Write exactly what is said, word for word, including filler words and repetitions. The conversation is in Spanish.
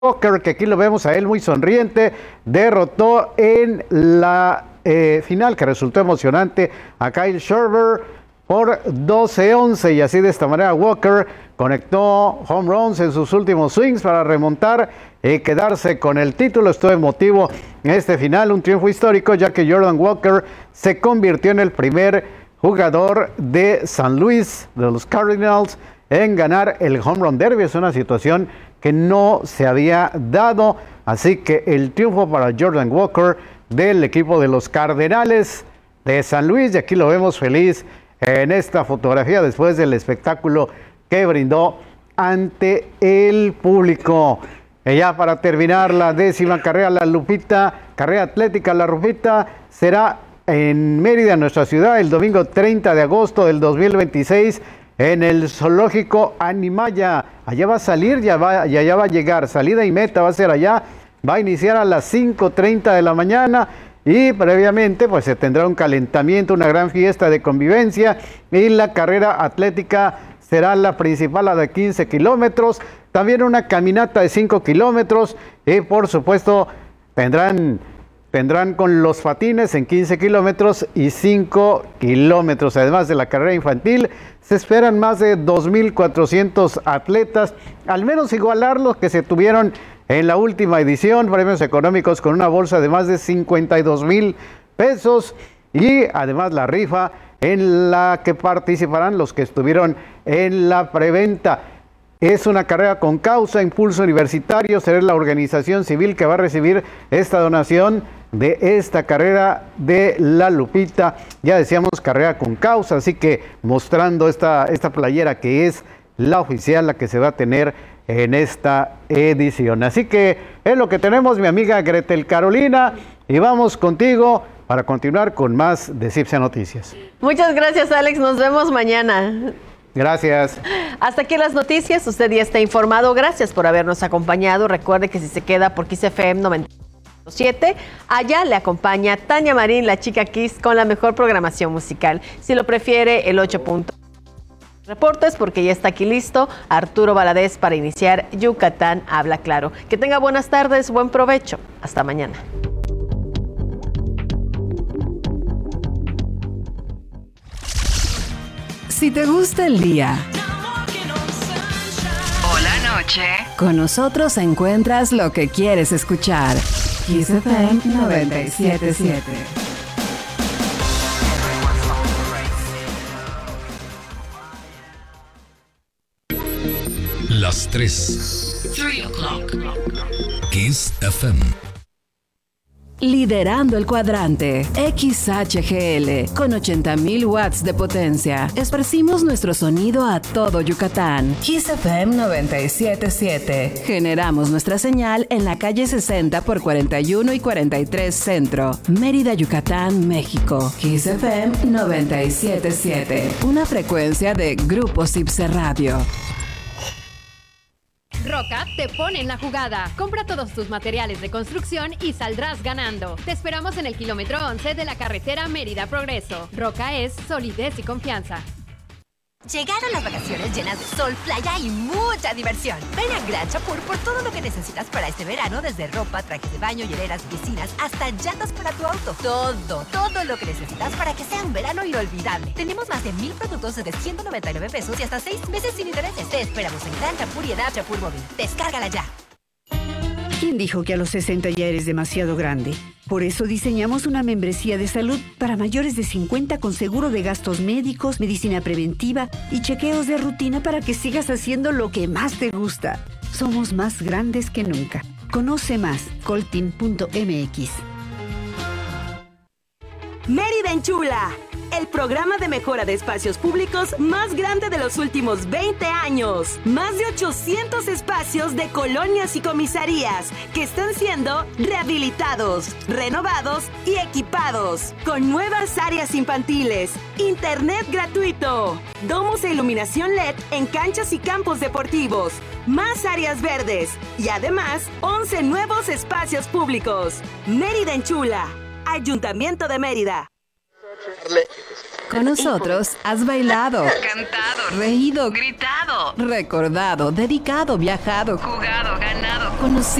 Walker, que aquí lo vemos a él muy sonriente, derrotó en la eh, final, que resultó emocionante, a Kyle Schwarber por doce once, y así de esta manera Walker conectó home runs en sus últimos swings para remontar y quedarse con el título. Estuvo emotivo en este final, un triunfo histórico, ya que Jordan Walker se convirtió en el primer jugador de San Luis, de los Cardinals, en ganar el Home Run Derby. Es una situación que no se había dado, así que el triunfo para Jordan Walker del equipo de los Cardenales de San Luis, y aquí lo vemos feliz en esta fotografía después del espectáculo que brindó ante el público. Y ya para terminar, la décima carrera, la Lupita, carrera atlética, la Lupita, será en Mérida, nuestra ciudad, el domingo treinta de agosto del dos mil veintiséis, en el zoológico Animaya. Allá va a salir, ya va, y allá va a llegar, salida y meta va a ser allá, va a iniciar a las cinco treinta de la mañana, y previamente pues se tendrá un calentamiento, una gran fiesta de convivencia, y la carrera atlética será la principal, la de quince kilómetros, también una caminata de cinco kilómetros, y por supuesto tendrán... Vendrán con los patines en quince kilómetros y cinco kilómetros. Además de la carrera infantil, se esperan más de dos mil cuatrocientos atletas, al menos igualar los que se tuvieron en la última edición, premios económicos con una bolsa de más de cincuenta y dos mil pesos, y además la rifa en la que participarán los que estuvieron en la preventa. Es una carrera con causa, Impulso Universitario será la organización civil que va a recibir esta donación de esta carrera de la Lupita. Ya decíamos, carrera con causa, así que mostrando esta, esta playera que es la oficial, la que se va a tener en esta edición. Así que es lo que tenemos, mi amiga Gretel Carolina, y vamos contigo para continuar con más de Cipcia Noticias. Muchas gracias, Alex, nos vemos mañana. Gracias. Hasta aquí las noticias, usted ya está informado. Gracias por habernos acompañado. Recuerde que si se queda por Kiss F M noventa y siete, allá le acompaña Tania Marín, la chica Kiss, con la mejor programación musical. Si lo prefiere, el ocho punto reportes, porque ya está aquí listo Arturo Valadez para iniciar Yucatán Habla Claro. Que tenga buenas tardes, buen provecho. Hasta mañana. Si te gusta el día o la noche, con nosotros encuentras lo que quieres escuchar. Kiss F M noventa y siete punto siete. Las tres. Three o'clock. Kiss F M. Liderando el cuadrante, X H G L, con ochenta mil watts de potencia. Esparcimos nuestro sonido a todo Yucatán. Kiss F M noventa y siete punto siete. Generamos nuestra señal en la calle sesenta por cuarenta y uno y cuarenta y tres Centro, Mérida, Yucatán, México. Kiss F M noventa y siete punto siete. Una frecuencia de Grupo Cipse Radio. Roca te pone en la jugada. Compra todos tus materiales de construcción y saldrás ganando. Te esperamos en el kilómetro once de la carretera Mérida Progreso. Roca es solidez y confianza. Llegaron las vacaciones llenas de sol, playa y mucha diversión. Ven a Gran Chapur por todo lo que necesitas para este verano, desde ropa, trajes de baño, hieleras, piscinas, hasta llantas para tu auto. Todo, todo lo que necesitas para que sea un verano inolvidable. Tenemos más de mil productos desde ciento noventa y nueve pesos y hasta seis meses sin intereses. Te esperamos en Gran Chapur y en App Chapur Móvil. Descárgala ya. ¿Quién dijo que a los sesenta ya eres demasiado grande? Por eso diseñamos una membresía de salud para mayores de cincuenta con seguro de gastos médicos, medicina preventiva y chequeos de rutina para que sigas haciendo lo que más te gusta. Somos más grandes que nunca. Conoce más, coltin punto m x. Mérida Enchula, el programa de mejora de espacios públicos más grande de los últimos veinte años. Más de ochocientos espacios de colonias y comisarías que están siendo rehabilitados, renovados y equipados. Con nuevas áreas infantiles, internet gratuito, domos e iluminación L E D en canchas y campos deportivos, más áreas verdes y además once nuevos espacios públicos. Mérida Enchula, Ayuntamiento de Mérida. Con nosotros has bailado, cantado, reído, gritado, recordado, dedicado, viajado, jugado, ganado, conocí.